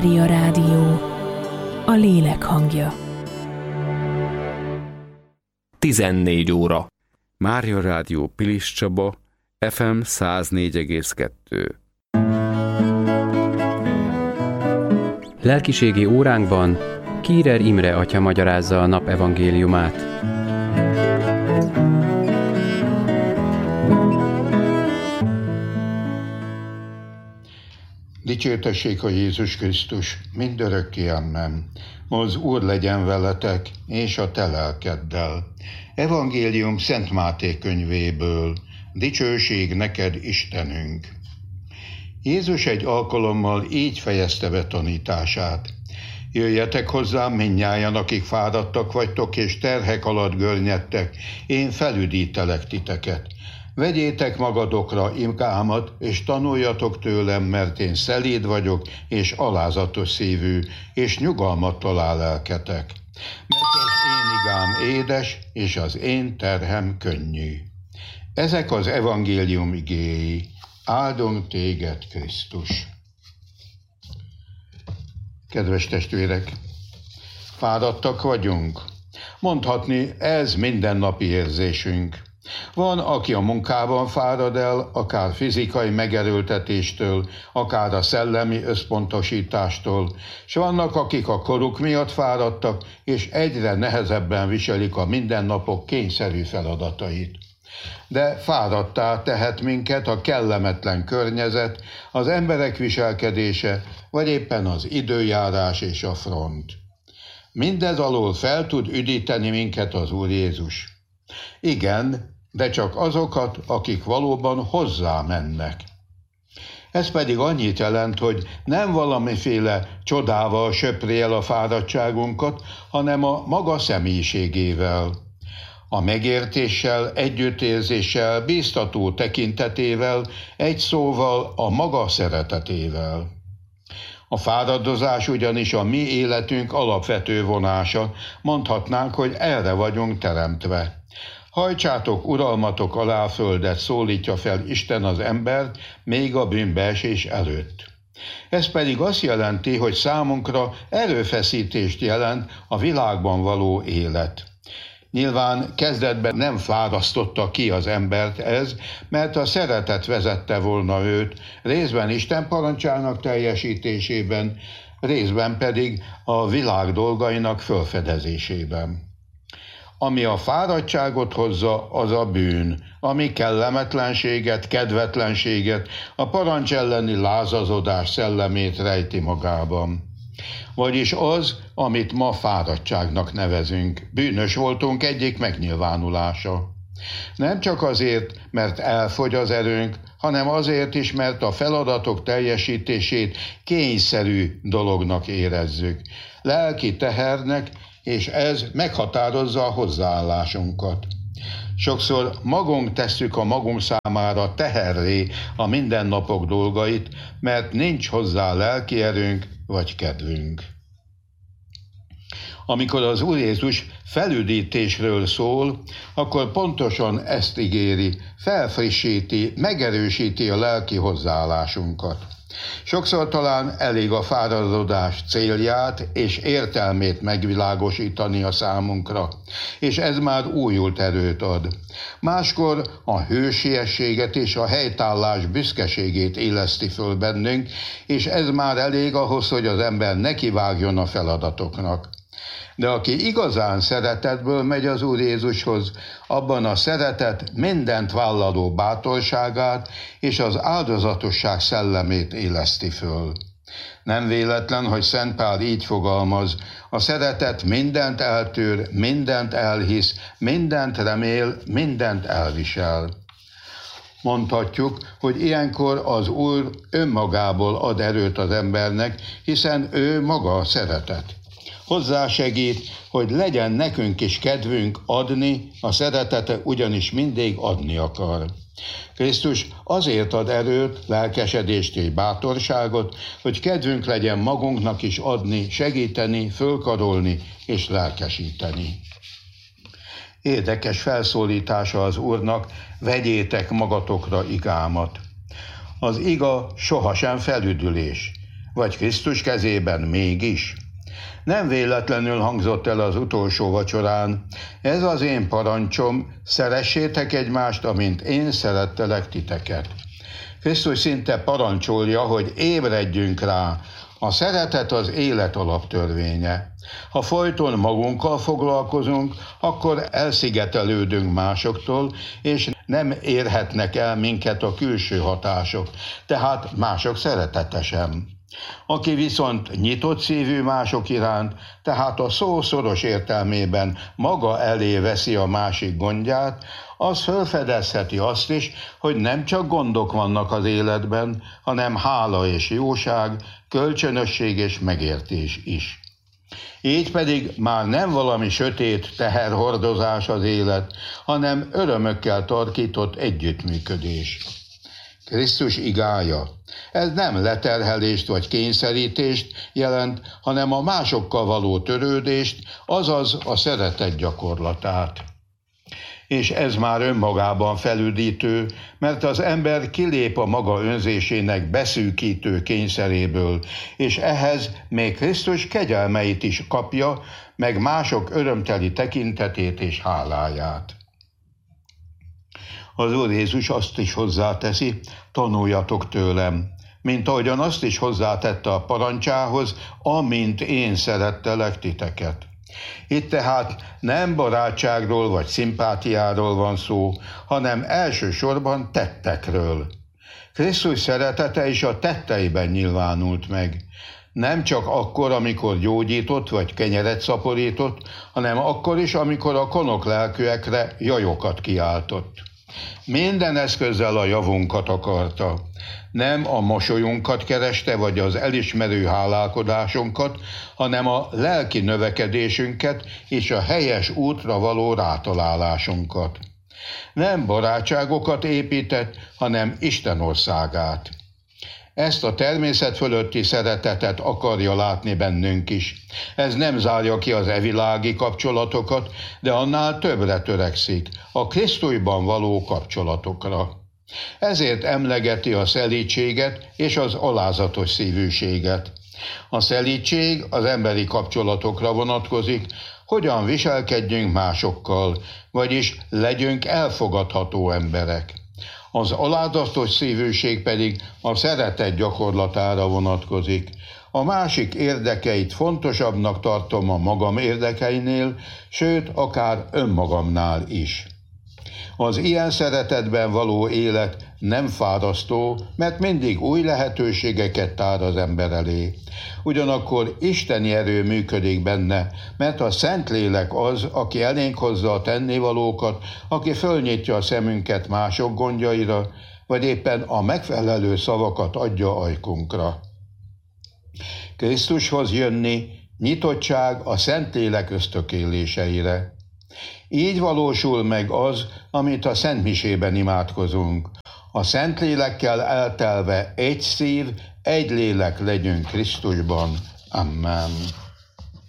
Mária Rádió, a lélek hangja. 14 óra. Mária Rádió Pilis Csaba, FM 104,2. Lelkiségi óránkban Kírer Imre atya magyarázza a nap evangéliumát. Dicsértessék a Jézus Krisztus, mindörökké amen. Az Úr legyen veletek, és a te lelkeddel. Evangélium Szent Máté könyvéből. Dicsőség neked, Istenünk! Jézus egy alkalommal így fejezte be tanítását. Jöjjetek hozzám mindnyájan, akik fáradtak vagytok, és terhek alatt görnyedtek, én felüdítelek titeket. Vegyétek magatokra ingámat, és tanuljatok tőlem, mert én szelíd vagyok, és alázatos szívű, és nyugalmat talál lelketek. Mert az én igám édes, és az én terhem könnyű. Ezek az evangélium igéi. Áldunk téged, Krisztus! Kedves testvérek, fáradtak vagyunk. Mondhatni, ez mindennapi érzésünk. Van, aki a munkában fárad el, akár fizikai megerőltetéstől, akár a szellemi összpontosítástól, és vannak, akik a koruk miatt fáradtak, és egyre nehezebben viselik a mindennapok kényszerű feladatait. De fáradttá tehet minket a kellemetlen környezet, az emberek viselkedése, vagy éppen az időjárás és a front. Mindez alól fel tud üdíteni minket az Úr Jézus. Igen, de csak azokat, akik valóban hozzá mennek. Ez pedig annyit jelent, hogy nem valamiféle csodával söpri el a fáradtságunkat, hanem a maga személyiségével. A megértéssel, együttérzéssel, bíztató tekintetével, egy szóval a maga szeretetével. A fáradozás ugyanis a mi életünk alapvető vonása, mondhatnánk, hogy erre vagyunk teremtve. Hajtsátok uralmatok alá földet, szólítja fel Isten az embert még a bűnbeesés előtt. Ez pedig azt jelenti, hogy számunkra erőfeszítést jelent a világban való élet. Nyilván kezdetben nem fárasztotta ki az embert ez, mert a szeretet vezette volna őt, részben Isten parancsának teljesítésében, részben pedig a világ dolgainak fölfedezésében. Ami a fáradtságot hozza, az a bűn, ami kellemetlenséget, kedvetlenséget, a parancs elleni lázazodás szellemét rejti magában. Vagyis az, amit ma fáradtságnak nevezünk, bűnös voltunk egyik megnyilvánulása. Nem csak azért, mert elfogy az erőnk, hanem azért is, mert a feladatok teljesítését kényszerű dolognak érezzük, lelki tehernek, és ez meghatározza a hozzáállásunkat. Sokszor magunk tesszük a magunk számára teherré a mindennapok dolgait, mert nincs hozzá lelki erőnk vagy kedvünk. Amikor az Úr Jézus felüdítésről szól, akkor pontosan ezt ígéri, felfrissíti, megerősíti a lelki hozzáállásunkat. Sokszor talán elég a fáradozás célját és értelmét megvilágosítani a számunkra, és ez már újult erőt ad. Máskor a hősiességet és a helytállás büszkeségét éleszti föl bennünk, és ez már elég ahhoz, hogy az ember nekivágjon a feladatoknak. De aki igazán szeretetből megy az Úr Jézushoz, abban a szeretet mindent vállaló bátorságát és az áldozatosság szellemét éleszti föl. Nem véletlen, hogy Szent Pál így fogalmaz, a szeretet mindent eltűr, mindent elhisz, mindent remél, mindent elvisel. Mondhatjuk, hogy ilyenkor az Úr önmagából ad erőt az embernek, hiszen ő maga a szeretet. Hozzásegít, hogy legyen nekünk is kedvünk adni, a szeretete ugyanis mindig adni akar. Krisztus azért ad erőt, lelkesedést és bátorságot, hogy kedvünk legyen magunknak is adni, segíteni, fölkarolni és lelkesíteni. Érdekes felszólítása az Úrnak, vegyétek magatokra igámat. Az iga sohasem felüdülés. vagy Krisztus kezében mégis? Nem véletlenül hangzott el az utolsó vacsorán: ez az én parancsom, szeressétek egymást, amint én szerettelek titeket. Krisztus szinte parancsolja, hogy ébredjünk rá. A szeretet az élet alaptörvénye. Ha folyton magunkkal foglalkozunk, akkor elszigetelődünk másoktól, és nem érhetnek el minket a külső hatások, tehát mások szeretete sem. Aki viszont nyitott szívű mások iránt, tehát a szó szoros értelmében maga elé veszi a másik gondját, az felfedezheti azt is, hogy nem csak gondok vannak az életben, hanem hála és jóság, kölcsönösség és megértés is. Így pedig már nem valami sötét teherhordozás az élet, hanem örömökkel tarkított együttműködés. Krisztus igája. Ez nem leterhelést vagy kényszerítést jelent, hanem a másokkal való törődést, azaz a szeretet gyakorlatát. És ez már önmagában felüdítő, mert az ember kilép a maga önzésének beszűkítő kényszeréből, és ehhez még Krisztus kegyelmeit is kapja, meg mások örömteli tekintetét és háláját. Az Úr Jézus azt is hozzáteszi: tanuljatok tőlem, mint ahogyan azt is hozzátette a parancsához, amint én szerettelek titeket. Itt tehát nem barátságról vagy szimpátiáról van szó, hanem elsősorban tettekről. Krisztus szeretete is a tetteiben nyilvánult meg. Nem csak akkor, amikor gyógyított vagy kenyeret szaporított, hanem akkor is, amikor a konok lelkűekre jajokat kiáltott. Minden eszközzel a javunkat akarta. Nem a mosolyunkat kereste, vagy az elismerő hálálkodásunkat, hanem a lelki növekedésünket és a helyes útra való rátalálásunkat. Nem barátságokat épített, hanem Isten országát. Ezt a természet fölötti szeretetet akarja látni bennünk is. Ez nem zárja ki az evilági kapcsolatokat, de annál többre törekszik, a Krisztusban való kapcsolatokra. Ezért emlegeti a szelídséget és az alázatos szívűséget. A szelídség az emberi kapcsolatokra vonatkozik, hogyan viselkedjünk másokkal, vagyis legyünk elfogadható emberek. Az alázatos szívűség pedig a szeretet gyakorlatára vonatkozik. A másik érdekeit fontosabbnak tartom a magam érdekeinél, sőt, akár önmagamnál is. Az ilyen szeretetben való élet nem fárasztó, mert mindig új lehetőségeket tár az ember elé. Ugyanakkor isteni erő működik benne, mert a Szentlélek az, aki elénk hozza a tennivalókat, aki fölnyitja a szemünket mások gondjaira, vagy éppen a megfelelő szavakat adja ajkunkra. Krisztushoz jönni nyitottság a Szentlélek ösztökéléseire. Így valósul meg az, amit a Szentmisében imádkozunk. A Szentlélekkel eltelve egy szív, egy lélek legyünk Krisztusban. Amen.